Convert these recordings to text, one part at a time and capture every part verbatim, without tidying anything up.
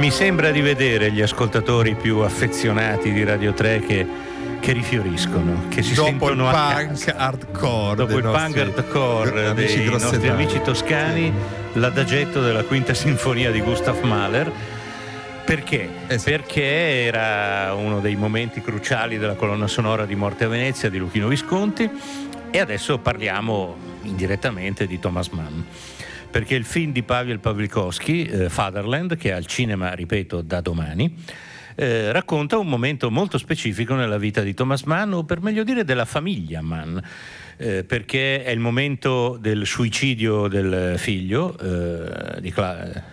Mi sembra di vedere gli ascoltatori più affezionati di Radio tre che, che rifioriscono, che si dopo sentono il a punk casa. hardcore, Dopo il punk hardcore amici dei nostri grossetani. amici toscani, l'adagetto della quinta sinfonia di Gustav Mahler. Perché? Esatto. Perché era uno dei momenti cruciali della colonna sonora di Morte a Venezia di Luchino Visconti, e adesso parliamo indirettamente di Thomas Mann. Perché il film di Paweł Pawlikowski, eh, Fatherland, che è al cinema, ripeto, da domani, eh, racconta un momento molto specifico nella vita di Thomas Mann, o per meglio dire della famiglia Mann, eh, perché è il momento del suicidio del figlio, eh, di Cla-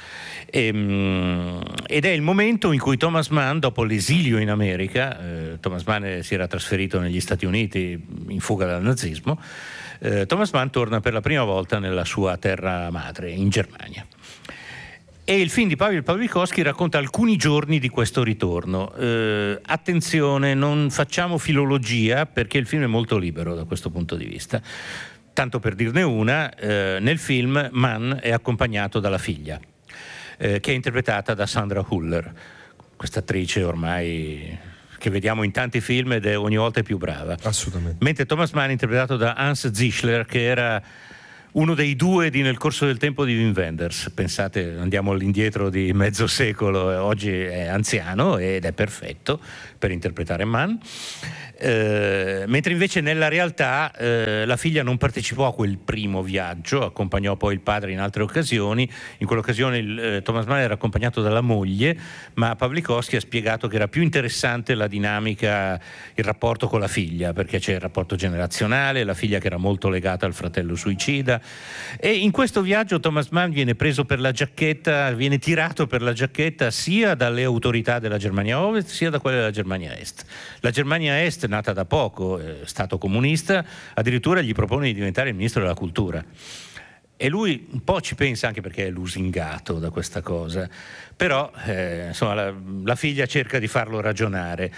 e, ed è il momento in cui Thomas Mann, dopo l'esilio in America, eh, Thomas Mann si era trasferito negli Stati Uniti in fuga dal nazismo, Eh, Thomas Mann torna per la prima volta nella sua terra madre, in Germania. E il film di Paweł Pawlikowski racconta alcuni giorni di questo ritorno. Eh, attenzione, non facciamo filologia, perché il film è molto libero da questo punto di vista. Tanto per dirne una, eh, nel film Mann è accompagnato dalla figlia, eh, che è interpretata da Sandra Hüller, questa attrice ormai che vediamo in tanti film ed è ogni volta più brava. Assolutamente. Mentre Thomas Mann è interpretato da Hans Zischler, che era uno dei due di Nel corso del tempo di Wim Wenders. Pensate, andiamo all'indietro di mezzo secolo, oggi è anziano ed è perfetto per interpretare Mann. Eh, mentre invece nella realtà eh, la figlia non partecipò a quel primo viaggio, accompagnò poi il padre in altre occasioni. In quell'occasione il, eh, Thomas Mann era accompagnato dalla moglie, ma Pawlikowski ha spiegato che era più interessante la dinamica, il rapporto con la figlia, perché c'è il rapporto generazionale, la figlia che era molto legata al fratello suicida, e in questo viaggio Thomas Mann viene preso per la giacchetta, viene tirato per la giacchetta sia dalle autorità della Germania Ovest sia da quelle della Germania Est. La Germania Est, nata da poco, eh, stato comunista, addirittura gli propone di diventare il ministro della cultura. E lui un po' ci pensa, anche perché è lusingato da questa cosa, però eh, insomma la, la figlia cerca di farlo ragionare.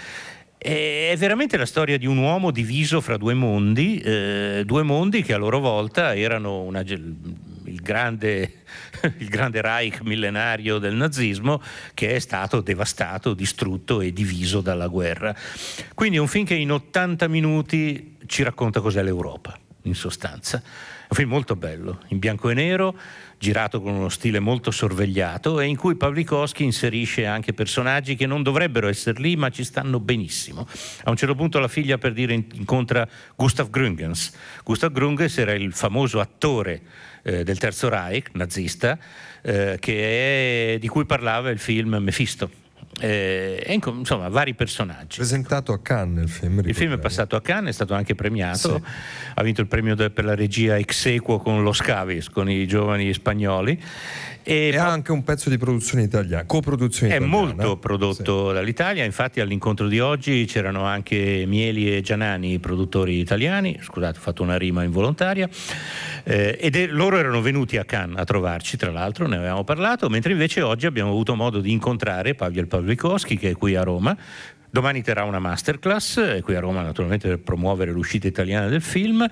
E è veramente la storia di un uomo diviso fra due mondi, eh, due mondi che a loro volta erano una, il grande il grande Reich millenario del nazismo, che è stato devastato, distrutto e diviso dalla guerra. Quindi è un film che in ottanta minuti ci racconta cos'è l'Europa, in sostanza. È un film molto bello, in bianco e nero, girato con uno stile molto sorvegliato, e in cui Pawlikowski inserisce anche personaggi che non dovrebbero essere lì, ma ci stanno benissimo. A un certo punto la figlia, per dire, incontra Gustav Gründgens. Gustav Gründgens era il famoso attore eh, del Terzo Reich, nazista, eh, che è, di cui parlava il film Mephisto. Eh, e insomma vari personaggi. Presentato a Cannes il film. Il film è passato a Cannes, è stato anche premiato, sì. Ha vinto il premio de, per la regia ex aequo con Los Cavis, con i giovani spagnoli, e, e ha anche un pezzo di produzione italiana, coproduzione è italiana. molto prodotto sì. dall'Italia. Infatti all'incontro di oggi c'erano anche Mieli e Gianani, produttori italiani, scusate ho fatto una rima involontaria, eh, ed è, loro erano venuti a Cannes a trovarci, tra l'altro ne avevamo parlato, mentre invece oggi abbiamo avuto modo di incontrare Paweł Pawlikowski, che è qui a Roma. Domani terrà una masterclass, è qui a Roma naturalmente per promuovere l'uscita italiana del film,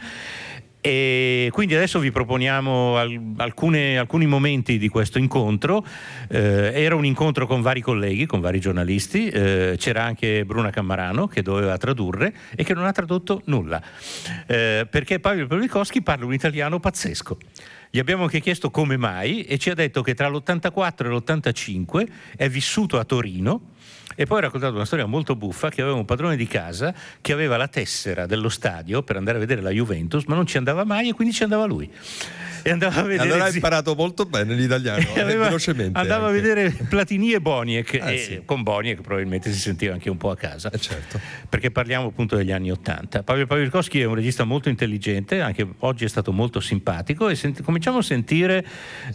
e quindi adesso vi proponiamo al, alcune, alcuni momenti di questo incontro. Eh, era un incontro con vari colleghi, con vari giornalisti, eh, c'era anche Bruna Cammarano che doveva tradurre e che non ha tradotto nulla, eh, perché Paweł Pawlikowski parla un italiano pazzesco. Gli abbiamo anche chiesto come mai e ci ha detto che tra l'ottantaquattro e l'ottantacinque è vissuto a Torino, e poi ha raccontato una storia molto buffa, che aveva un padrone di casa che aveva la tessera dello stadio per andare a vedere la Juventus, ma non ci andava mai e quindi ci andava lui. E andava a vedere, allora ha imparato molto bene l'italiano, aveva, velocemente andava anche. a vedere Platini e Boniek, ah, e sì. con Boniek probabilmente si sentiva anche un po' a casa, eh certo. perché parliamo appunto degli anni ottanta. Paweł Pawlikowski è un regista molto intelligente, anche oggi è stato molto simpatico, e senti, cominciamo a sentire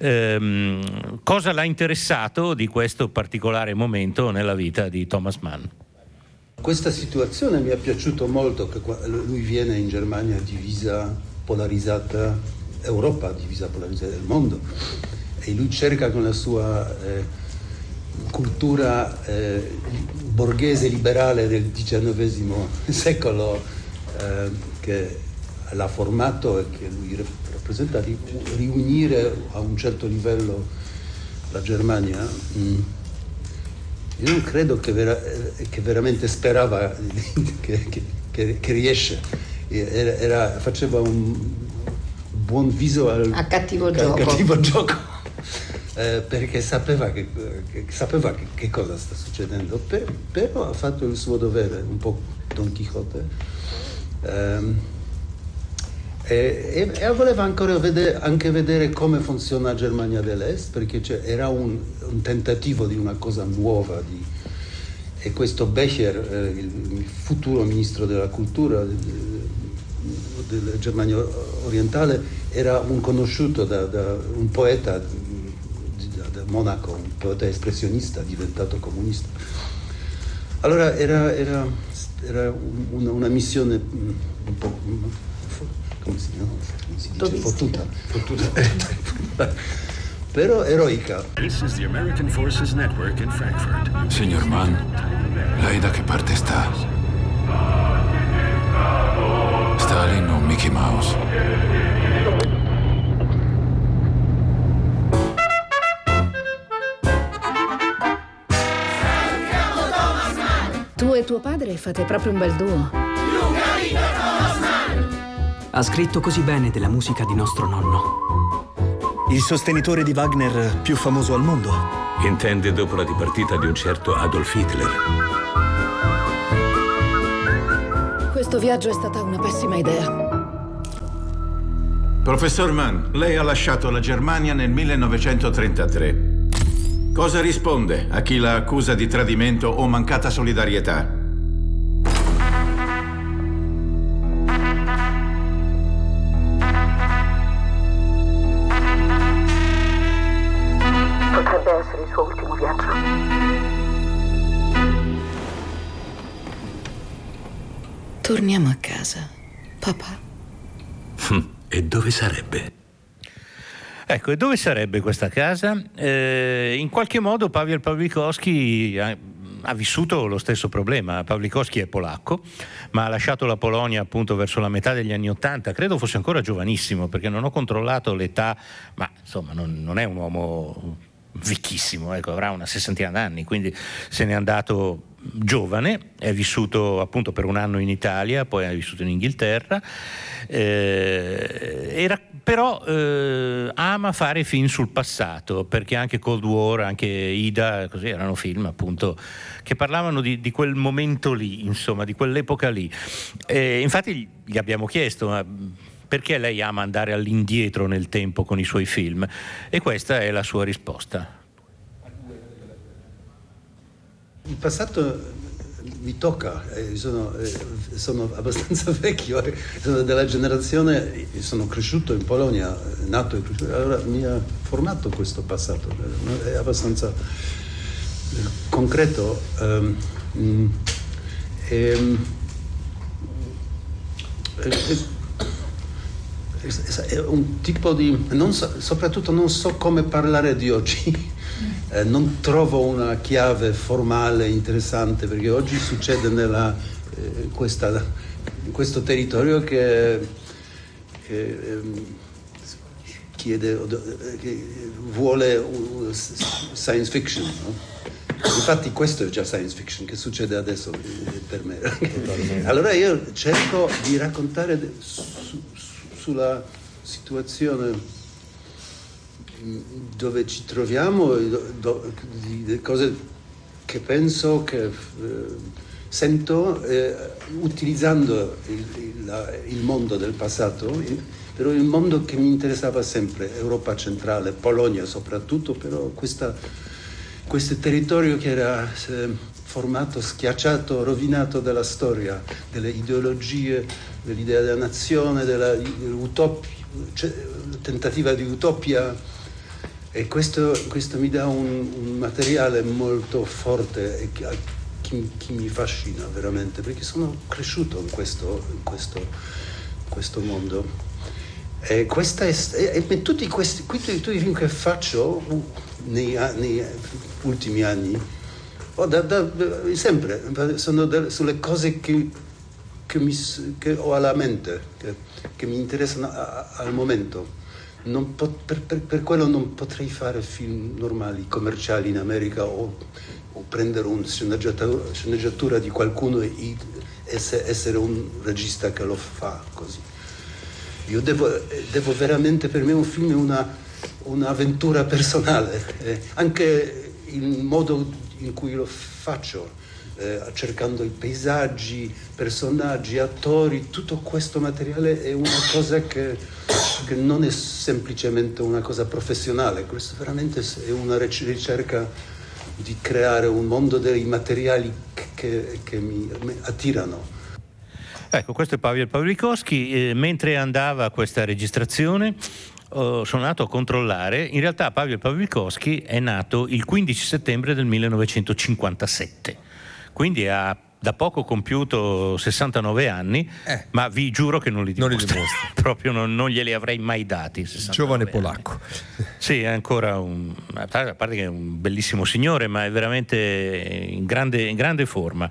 ehm, cosa l'ha interessato di questo particolare momento nella vita di Thomas Mann. Questa situazione mi è piaciuto molto, che lui viene in Germania divisa, polarizzata, Europa divisa, polarizzata del mondo, e lui cerca con la sua eh, cultura eh, borghese liberale del diciannovesimo secolo eh, che l'ha formato e che lui rappresenta, di riunire a un certo livello la Germania. Mm. io non credo che, vera, che veramente sperava che, che, che, che riesce. Era, era, faceva un buon viso al a cattivo al gioco, cattivo gioco. Eh, perché sapeva, che, che, sapeva che, che cosa sta succedendo, per, però ha fatto il suo dovere, un po' Don Quixote. Um, E, e voleva ancora vedere, anche vedere come funziona la Germania dell'Est, perché cioè, era un, un tentativo di una cosa nuova. Di, e questo Becher, eh, il, il futuro ministro della cultura della Germania orientale, era un conosciuto da, da un poeta di, da, da Monaco, un poeta espressionista diventato comunista. Allora era, era, era una, una missione un po'... come si, no? come si dice, fortuna, fortuna, però eroica. This is the American Forces Network in Frankfurt. Signor Mann, lei da che parte sta? Stalin o Mickey Mouse? Tu e tuo padre fate proprio un bel duo. Ha scritto così bene della musica di nostro nonno. Il sostenitore di Wagner più famoso al mondo. Intende dopo la dipartita di un certo Adolf Hitler. Questo viaggio è stata una pessima idea. Professor Mann, lei ha lasciato la Germania nel millenovecentotrentatré. Cosa risponde a chi la accusa di tradimento o mancata solidarietà? Potrebbe essere il suo ultimo viaggio. Torniamo a casa, papà. E dove sarebbe? Ecco, e dove sarebbe questa casa? Eh, in qualche modo Paweł Pawlikowski ha, ha vissuto lo stesso problema. Pawlikowski è polacco, ma ha lasciato la Polonia appunto verso la metà degli anni Ottanta. Credo fosse ancora giovanissimo, perché non ho controllato l'età, ma insomma non, non è un uomo vecchissimo, ecco, avrà una sessantina d'anni, quindi se n'è andato giovane, è vissuto appunto per un anno in Italia, poi ha vissuto in Inghilterra, eh, era, però eh, ama fare film sul passato, perché anche Cold War, anche Ida, così erano film appunto che parlavano di, di quel momento lì, insomma, di quell'epoca lì. Eh, infatti gli abbiamo chiesto, ma perché lei ama andare all'indietro nel tempo con i suoi film? E questa è la sua risposta. Il passato mi tocca, eh, sono, eh, sono abbastanza vecchio, eh, sono della generazione, sono cresciuto in Polonia, nato e cresciuto, allora mi ha formato questo passato, è abbastanza concreto. Um, um, um, è un tipo di, non so, soprattutto non so come parlare di oggi. Eh, non trovo una chiave formale interessante, perché oggi succede nella, eh, questa, in questo territorio che, che eh, chiede, che vuole science fiction, no? Infatti questo è già science fiction che succede adesso per me. Allora io cerco di raccontare su, su, sulla situazione dove ci troviamo, do, do, di cose che penso, che eh, sento, eh, utilizzando il, il, il mondo del passato, il, però il mondo che mi interessava sempre, Europa centrale, Polonia soprattutto, però questa, questo territorio che era eh, formato, schiacciato, rovinato dalla storia, delle ideologie, dell'idea della nazione, della, dell'utopia, cioè, tentativa di utopia. E questo, questo mi dà un, un materiale molto forte e che, che, che mi fascina veramente, perché sono cresciuto in questo, in questo, in questo mondo. E, questa è, e, e tutti, questi, tutti, tutti i film che faccio nei, nei ultimi anni, oh, da, da, sempre sono da, sulle cose che, che, mi, che ho alla mente, che, che mi interessano a, al momento. Non pot, per, per, per quello non potrei fare film normali, commerciali in America o, o prendere una sceneggiatura, sceneggiatura di qualcuno e essere un regista che lo fa così. Io devo, devo veramente, per me un film è una, un'avventura personale, eh, anche il modo in cui lo faccio, eh, cercando i paesaggi, personaggi, attori, tutto questo materiale è una cosa che, che non è semplicemente una cosa professionale, questo veramente è una ricerca di creare un mondo dei materiali che, che mi, mi attirano. Ecco, questo è Paweł Pawlikowski. Eh, mentre andava questa registrazione oh, sono andato a controllare. In realtà Paweł Pawlikowski è nato il quindici settembre del millenovecentocinquantasette, quindi ha da poco compiuto sessantanove anni, eh. ma vi giuro che non li dimostra, non li dimostra. Proprio non, non glieli avrei mai dati. Giovane polacco. Sì, è ancora un, a parte che è un bellissimo signore, ma è veramente in grande, in grande forma.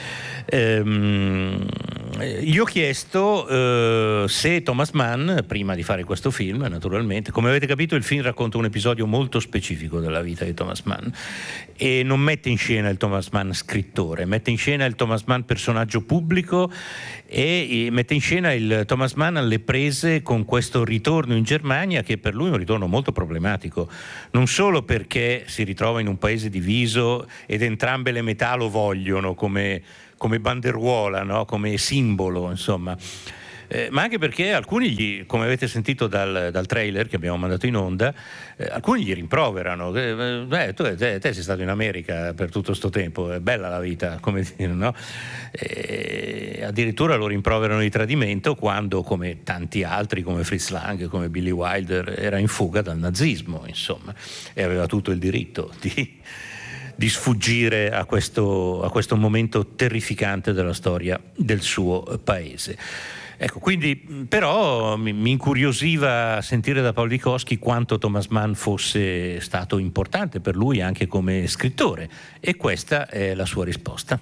Ehm, gli ho chiesto eh, se Thomas Mann, prima di fare questo film, naturalmente, come avete capito il film racconta un episodio molto specifico della vita di Thomas Mann e non mette in scena il Thomas Mann scrittore, mette in scena il Thomas Mann personaggio pubblico e, e mette in scena il Thomas Mann alle prese con questo ritorno in Germania, che per lui è un ritorno molto problematico, non solo perché si ritrova in un paese diviso ed entrambe le metà lo vogliono come come banderuola, no? Come simbolo, insomma, eh, ma anche perché alcuni, gli, come avete sentito dal, dal trailer che abbiamo mandato in onda, eh, alcuni gli rimproverano. Eh, beh, tu te, te sei stato in America per tutto sto tempo, è bella la vita, come dire, no? Eh, addirittura lo rimproverano di tradimento quando, come tanti altri, come Fritz Lang, come Billy Wilder, era in fuga dal nazismo, insomma, e aveva tutto il diritto di di sfuggire a questo, a questo momento terrificante della storia del suo paese. Ecco, quindi però mi, mi incuriosiva sentire da Pawlikowski quanto Thomas Mann fosse stato importante per lui anche come scrittore, e questa è la sua risposta.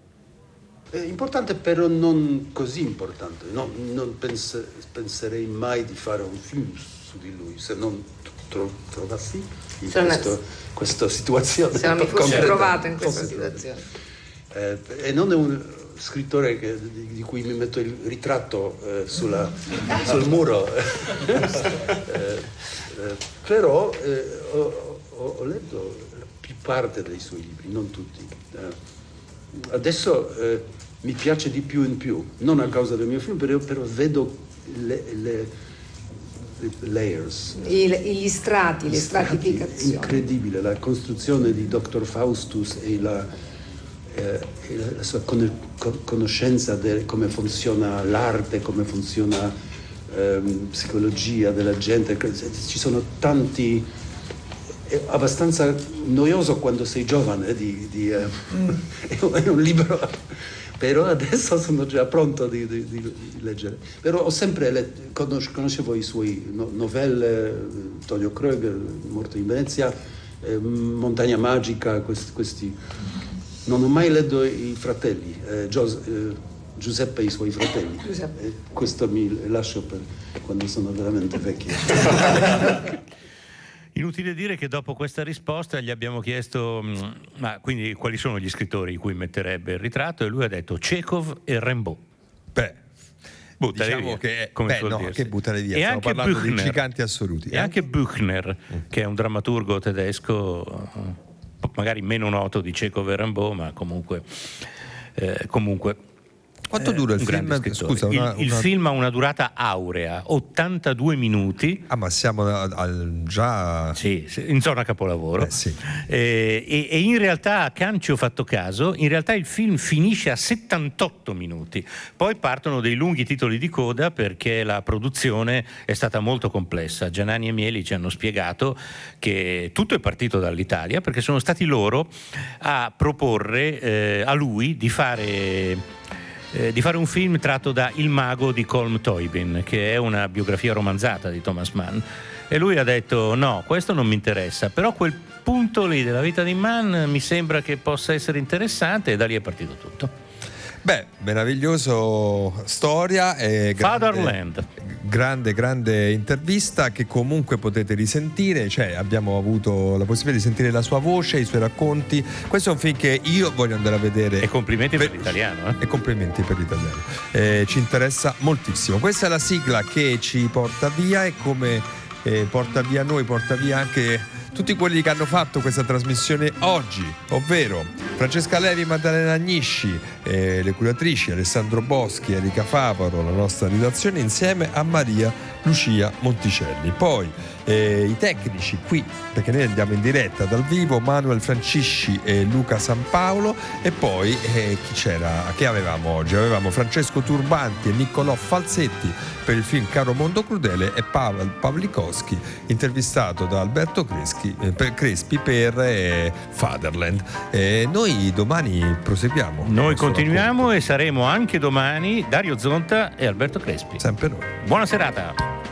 È importante, però non così importante. No, non pens- penserei mai di fare un film su di lui, se non tro- trovassi in questo, questa situazione. Se non mi fossi trovato in questa situazione. Eh, e non è un scrittore che, di, di cui mi metto il ritratto eh, sulla, sul muro. eh, eh, però eh, ho, ho, ho letto più parte dei suoi libri, non tutti. Eh, adesso eh, mi piace di più in più, non a causa del mio film, però, però vedo le, le layers, I, gli strati, le stratificazioni. Incredibile, la costruzione di doctor Faustus e la, eh, e la, la sua con, con, conoscenza di come funziona l'arte, come funziona ehm, psicologia della gente. Ci sono tanti. È abbastanza noioso quando sei giovane di, di, eh, mm. è un libro. Però adesso sono già pronto di, di, di leggere. Però ho sempre letto, conos- conoscevo i suoi no- novelle, Tonio Kröger, Morto in Venezia, eh, Montagna Magica, questi, questi. Non ho mai letto i fratelli, eh, Gios- eh, Giuseppe e i suoi fratelli. Eh, questo mi lascio per quando sono veramente vecchio. Inutile dire che dopo questa risposta gli abbiamo chiesto ma quindi quali sono gli scrittori in cui metterebbe il ritratto, e lui ha detto Chekhov e Rimbaud. Beh, buttare diciamo via, che come beh, no, che buttare via, e stiamo anche parlando Büchner, di giganti assoluti. E eh? anche Büchner, mm. che è un drammaturgo tedesco magari meno noto di Chekhov e Rimbaud, ma comunque eh, comunque quanto dura il film? Scusa, una, il, il una... film ha una durata aurea, ottantadue minuti. Ah, ma siamo al, al, già sì, in zona capolavoro. Eh, sì. eh, e, e in realtà a Cannes ci ho fatto caso, in realtà il film finisce a settantotto minuti, poi partono dei lunghi titoli di coda perché la produzione è stata molto complessa. Giannani e Mieli ci hanno spiegato che tutto è partito dall'Italia perché sono stati loro a proporre eh, a lui di fare Eh, di fare un film tratto da Il mago di Colm Tóibín, che è una biografia romanzata di Thomas Mann, e lui ha detto no, questo non mi interessa, però quel punto lì della vita di Mann mi sembra che possa essere interessante, e da lì è partito tutto. Beh, meraviglioso storia e grande, Fatherland. grande grande intervista che comunque potete risentire, cioè abbiamo avuto la possibilità di sentire la sua voce, i suoi racconti. Questo è un film che io voglio andare a vedere. E complimenti per, per l'italiano. Eh? E complimenti per l'italiano. Eh, ci interessa moltissimo. Questa è la sigla che ci porta via e come eh, porta via noi, porta via anche tutti quelli che hanno fatto questa trasmissione oggi, ovvero Francesca Levi, Maddalena Agnisci, eh, le curatrici Alessandro Boschi, Erika Favaro, la nostra redazione, insieme a Maria Lucia Monticelli. Poi eh, i tecnici qui, perché noi andiamo in diretta dal vivo, Manuel Francisci e Luca San Paolo. E poi eh, chi c'era? Che avevamo oggi? Avevamo Francesco Turbanti e Niccolò Falsetti per il film Caro Mondo Crudele e Pavel Pavlikovski, intervistato da Alberto Crespi, eh, per, Crespi per eh, Fatherland. Eh, noi domani proseguiamo. Noi continuiamo racconto. E saremo anche domani Dario Zonta e Alberto Crespi. Sempre noi. Buona serata.